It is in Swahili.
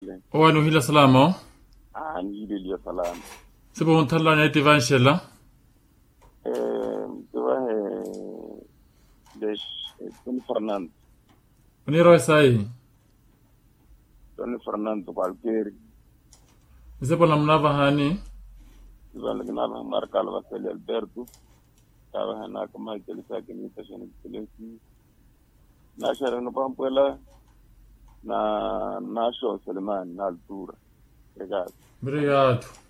Wanu hila salama. Ni hila salama. Sebo untala na itivanshela. Tuwa Tony Fernando. Uniro sai. Tony Fernando Valqueri. Sebo namnava hani. Tuwa nagnava Marcalo Vasile Alberto. Tawa hana kama ikelisa kinita shani kilensi. Nashara nupampuela na Nasho Selemani na altura. Obrigado. Obrigado.